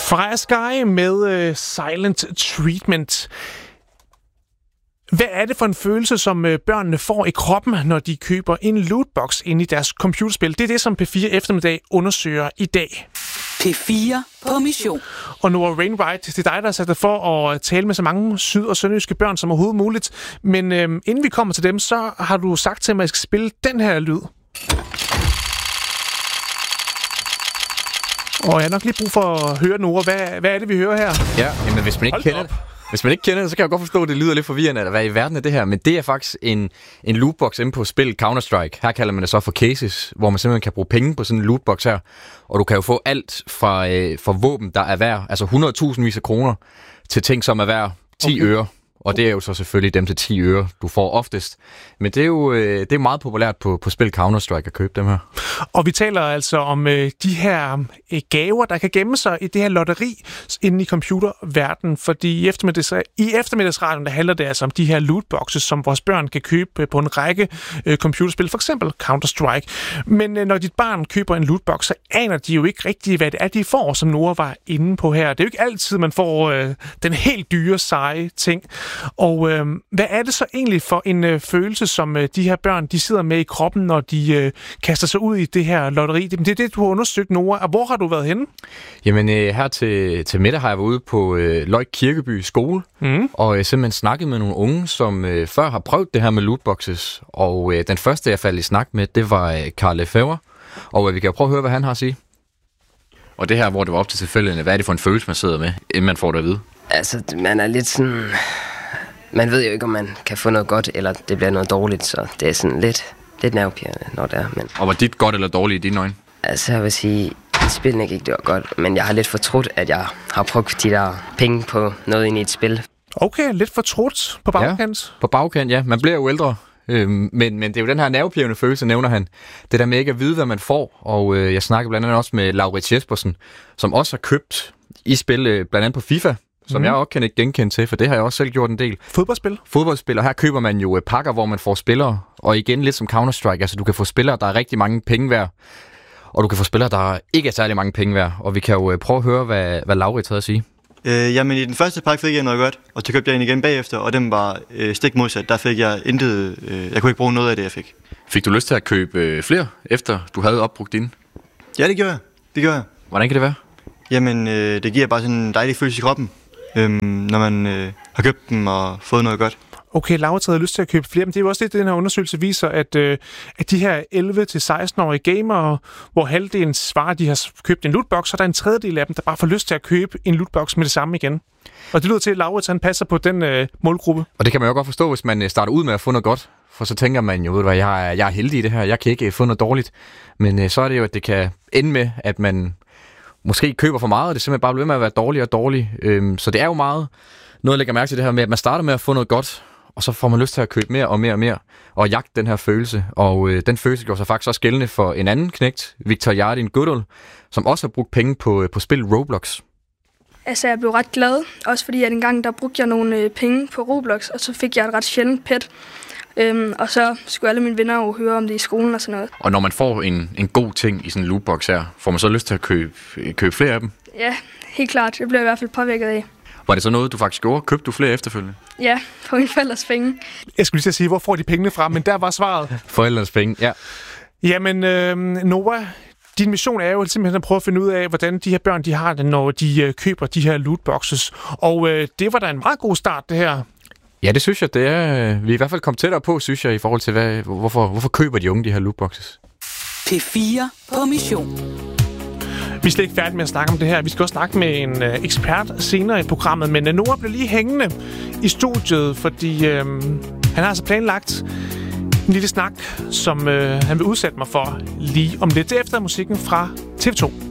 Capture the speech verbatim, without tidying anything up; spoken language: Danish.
Freja Sky med uh, Silent Treatment. Hvad er det for en følelse, som uh, børnene får i kroppen, når de køber en lootbox ind i deres computerspil? Det er det, som P fire Eftermiddag undersøger i dag. P fire på mission. Og Nora Wainwright, det er dig, der har sat dig for at tale med så mange syd- og sønderjyske børn som overhovedet muligt. Men uh, inden vi kommer til dem, så har du sagt til mig, at jeg skal spille den her lyd. Og jeg har nok lige brug for at høre, Nora. Hvad, hvad er det, vi hører her? Ja, jamen hvis man ikke kender det, hvis man ikke kender det, så kan jeg godt forstå, at det lyder lidt forvirrende, at hvad i verden er det her. Men det er faktisk en, en lootbox inde på spillet Counter-Strike. Her kalder man det så for cases, hvor man simpelthen kan bruge penge på sådan en lootbox her. Og du kan jo få alt fra, øh, fra våben, der er værd, altså hundrede tusindvis af kroner, til ting, som er værd ti okay. øre. Og det er jo så selvfølgelig dem til ti øre, du får oftest. Men det er jo øh, det er meget populært på, på spil Counter-Strike at købe dem her. Og vi taler altså om øh, de her øh, gaver, der kan gemme sig i det her lotteri inde i computerverdenen. Fordi i, eftermiddags, i eftermiddagsradioen, der handler det altså om de her lootboxes, som vores børn kan købe på en række øh, computerspil. For eksempel Counter-Strike. Men øh, når dit barn køber en lootbox, så aner de jo ikke rigtigt, hvad det er, de får, som Nora var inde på her. Det er jo ikke altid, man får øh, den helt dyre, seje ting. Og øh, hvad er det så egentlig for en øh, følelse, som øh, de her børn de sidder med i kroppen, når de øh, kaster sig ud i det her lotteri? Det, det er det, du har undersøgt, Nora. Og hvor har du været henne? Jamen øh, her til, til middag har jeg været ude på øh, Løg Kirkeby skole, mm. og øh, simpelthen snakket med nogle unge, som øh, før har prøvet det her med lootboxes. Og øh, den første, jeg faldt i snak med, det var øh, Karl Lefebvre. Og øh, vi kan jo prøve at høre, hvad han har at sige. Og det her, hvor det var op til tilfældigheden, hvad er det for en følelse, man sidder med, inden man får det at vide? Altså, man er lidt sådan... Man ved jo ikke, om man kan få noget godt, eller det bliver noget dårligt, så det er sådan lidt, lidt nervepirrende, når det er. Men... Og var dit godt eller dårligt i dine øjne? Altså, jeg vil sige, at spillene gik det var godt, men jeg har lidt fortrudt, at jeg har brugt de der penge på noget ind i et spil. Okay, lidt fortrudt på bagkant. Ja, på bagkant, ja. Man bliver jo ældre, øhm, men, men det er jo den her nervepirrende følelse, nævner han. Det der med ikke at vide, hvad man får, og øh, jeg snakker blandt andet også med Laurits Jespersen, som også har købt i spil, øh, blandt andet på FIFA, som mm. jeg også kan ikke genkende til, for det har jeg også selv gjort en del. Fodboldspil? Fodboldspil, og her køber man jo pakker, hvor man får spillere, og igen lidt som Counter-Strike, altså du kan få spillere, der er rigtig mange penge værd, og du kan få spillere, der ikke er særlig mange penge værd, og vi kan jo prøve at høre, hvad, hvad Laurits havde at sige. Øh, jamen i den første pakke fik jeg noget godt, og så købte jeg en igen bagefter, og den var øh, stik modsat. Der fik jeg intet, øh, jeg kunne ikke bruge noget af det, jeg fik. Fik du lyst til at købe øh, flere, efter du havde opbrugt dine? Ja, det gjorde jeg. Det gjorde jeg. Hvordan kan det være? Jamen, øh, det giver bare sådan en dejlig følelse i kroppen, øh, når man øh, har købt dem og fået noget godt. Okay, Laurits havde lyst til at købe flere, men det er jo også det, den her undersøgelse viser, at, øh, at de her elleve til seksten-årige gamere, hvor halvdelen svarer, de har købt en lootbox, så er der en tredjedel af dem, der bare får lyst til at købe en lootbox med det samme igen. Og det lyder til, at Laurits han passer på den øh, målgruppe. Og det kan man jo godt forstå, hvis man starter ud med at få noget godt, for så tænker man jo, ved du hvad, jeg er, jeg er heldig i det her, jeg kan ikke få noget dårligt. Men øh, så er det jo, at det kan ende med, at man måske køber for meget, og det simpelthen bare bliver ved med at være dårligere og dårlig. Øhm, så det er jo meget noget, jeg lægger mærke til det her med, at man starter med at få noget godt, og så får man lyst til at købe mere og mere og mere, og jagte den her følelse. Og øh, den følelse gjorde sig faktisk også gældende for en anden knægt, Victor Jardin Goodall, som også har brugt penge på, på spil Roblox. Altså, jeg blev ret glad, også fordi at en gang der brugte jeg nogle øh, penge på Roblox, og så fik jeg et ret sjældent pet. Øhm, og så skulle alle mine venner jo høre om det i skolen og sådan noget. Og når man får en, en god ting i sådan en lootbox her, får man så lyst til at købe, købe flere af dem? Ja, helt klart. Det blev jeg i hvert fald påvirket af. Var det så noget, du faktisk gjorde? Købte du flere efterfølgende? Ja, på mine forældres penge. Jeg skulle lige til at sige, hvor får de pengene fra, men der var svaret. Forældrenes penge, ja. Jamen, øh, Nora, din mission er jo simpelthen at prøve at finde ud af, hvordan de her børn de har det, når de øh, køber de her lootboxes. Og øh, det var da en meget god start, det her. Ja, det synes jeg, det er. Vi er i hvert fald kommet tættere på, synes jeg, i forhold til, hvad, hvorfor, hvorfor køber de unge de her lootboxes. P fire på mission. Vi er slet ikke færdige med at snakke om det her. Vi skal også snakke med en øh, ekspert senere i programmet. Men øh, Nora bliver lige hængende i studiet, fordi øh, han har altså planlagt en lille snak, som øh, han vil udsætte mig for lige om lidt efter musikken fra T V to.